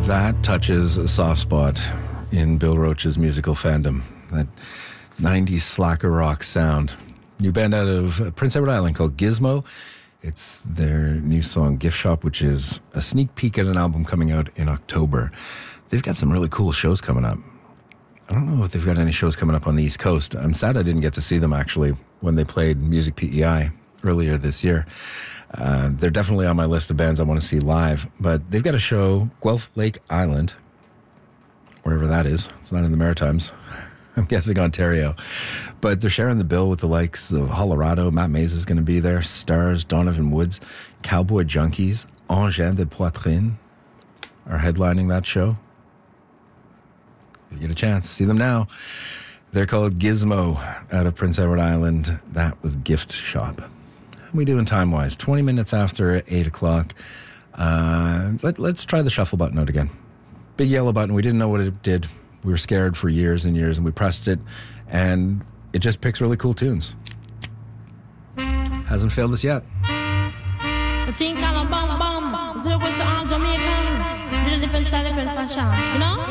That touches a soft spot in Bill Roach's musical fandom. That 90s slacker rock sound. New band out of Prince Edward Island called Gizmo. It's their new song Gift Shop, which is a sneak peek at an album coming out in October. They've got some really cool shows coming up. I don't know if they've got any shows coming up on the East Coast. I'm sad I didn't get to see them actually when they played Music PEI earlier this year. They're definitely on my list of bands I want to see live, but they've got a show, Guelph Lake Island, wherever that is. It's not in the Maritimes. I'm guessing Ontario. But they're sharing the bill with the likes of Colorado. Matt Mays is going to be there. Stars, Donovan Woods, Cowboy Junkies, Engins de Poitrine are headlining that show. If you get a chance, see them now. They're called Gizmo out of Prince Edward Island. That was Gift Shop. How are we doing time-wise? 20 minutes after 8 o'clock. Let's try the shuffle button out again. Big yellow button. We didn't know what it did. We were scared for years and years, and we pressed it, and it just picks really cool tunes. Hasn't failed us yet. You know?